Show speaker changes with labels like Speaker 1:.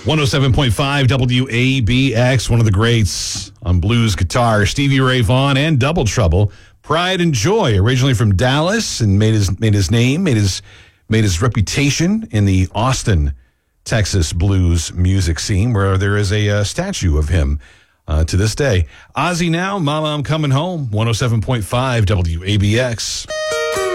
Speaker 1: 107.5 WABX, one of the greats on blues guitar, Stevie Ray Vaughan and Double Trouble. Pride and Joy, originally from Dallas, and made his name, made his reputation in the Austin, Texas blues music scene, where there is a statue of him to this day. Ozzy now, Mama, I'm Coming Home, 107.5 WABX.